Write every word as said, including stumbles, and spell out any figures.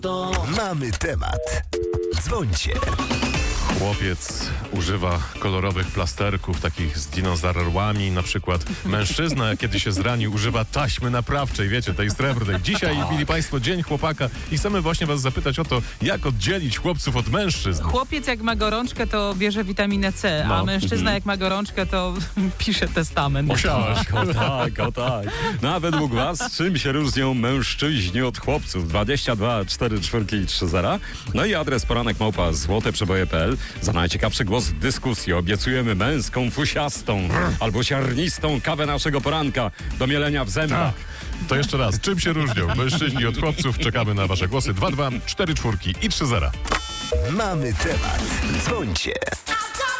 To mamy temat. Dzwońcie. Chłopiec używa kolorowych plasterków, takich z dinozaurami na przykład. Mężczyzna, kiedy się zrani, używa taśmy naprawczej, wiecie, tej srebrnej. Dzisiaj, mili Państwo, Dzień Chłopaka i chcemy właśnie Was zapytać o to, jak oddzielić chłopców od mężczyzn. Chłopiec jak ma gorączkę, to bierze witaminę C, No. a mężczyzna jak ma gorączkę, to pisze testament. Musiałeś. O tak, o tak. No a według was, czym się różnią mężczyźni od chłopców? dwadzieścia dwa cztery cztery trzy zero. No i adres poranek małpa złoteprzeboje kropka p l. Za najciekawszy głos w dyskusji obiecujemy męską, fusiastą albo siarnistą kawę naszego poranka do mielenia w zębach. To jeszcze raz, czym się różnią mężczyźni od chłopców? Czekamy na Wasze głosy. dwa dwa cztery cztery i trzy zero. Mamy temat. Dzwońcie.